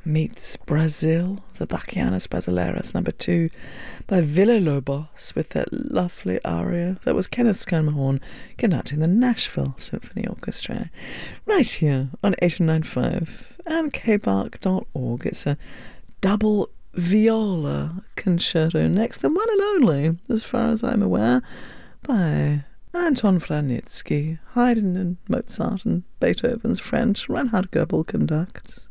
meets Brazil, the Bachianas Brasileiras, number 2 by Villa-Lobos, with that lovely aria that was Kenneth Scanlon conducting the Nashville Symphony Orchestra, right here on 89.5 and kbark.org. It's a double viola concerto, next, the one and only, as far as I'm aware, by Anton Wranitzky. Haydn and Mozart and Beethoven's French, Reinhard Goebel conduct.